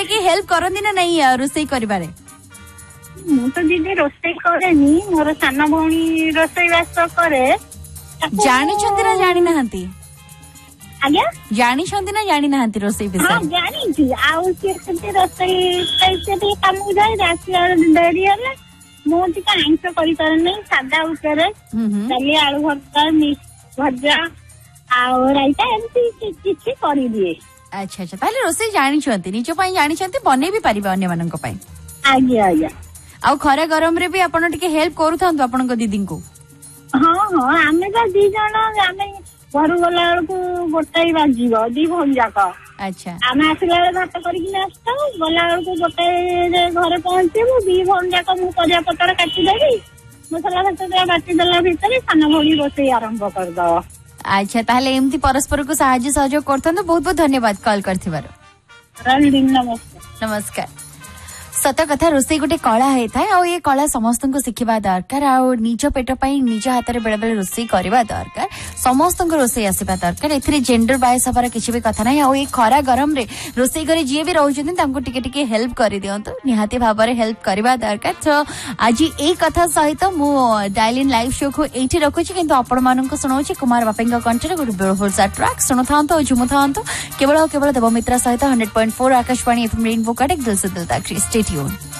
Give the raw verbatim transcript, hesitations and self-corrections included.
घरे के हेल्प करंदी ना नहीं रोसई करिबारे? मु तो दीदी रोसई करेनी, मोर सान भौणी रोसई बास करे। जानी छंती ना जानी नहंती? आज्ञा जानी छंती ना जानी नहंती रोसई विषय? हां जानी छी। आउ के रोसई कैसे भी काम जाय राति डेरी हले मो टिका आइंस करि पारे नै, सादा ऊपर डाली आलू भर्ता मिक्स भजा आ राइता एमती किछि करि दिए। अच्छा अच्छा, ताले रोसई जानी छंती, निजो पई जानी छंती, बने भी परिबा अन्य मानन को पई? आज्ञा आज्ञा। आ खरा गरम रे भी आपण टिके हेल्प करूथांतु आपण को दीदी को? हां हां, आमे तो दी जण आमे घर गला को गोटाई बाजीबो दी भन जाक। अच्छा, आमे आसला भात करिक नस्ता गला को गोटाई घर पहुंचेबो, दी भन जाक मु परिया पतर काटी देबी, मसला भात बाटी देला भितर सान भौणी रोसई आरंभ कर दो। अच्छा, ताले एमती परस्पर को सहाय्य सहयोग करथन। बहुत बहुत धन्यवाद कॉल करथिबार। नमस्कार। नमस्कार। सत कथा रोसई गोटे कला है था, आ ये कला समस्त को शिखिबा दरकार। आ निज पेट पई निज हाथ रे बेले बेले रोसई करबा दरकार। समस्त को रोसई आसीबा दरकार। एथिरे जेंडर बायस हबार किछि भी कथा नै। आ ये खरा गरम रे रोसई करे जे भी रहउछन तांको टिके टिके हेल्प करि दियंतु, निहाती भाबरे हेल्प करबा दरकार। तो आज ए कथा सहित मु डायल इन लाइव शो को एठी रखुछि, किंतु आपण मानन को सुनाउछि कुमार बापेंगा कंठरे गोटे ब्यूटीफुल सा ट्रैक सुनथांतो झुमु थांतो केवल केवल देवमित्रा सहित hundred point four Akashvani FM rainbow Cuttack दिल से दिल तक। Stay tune.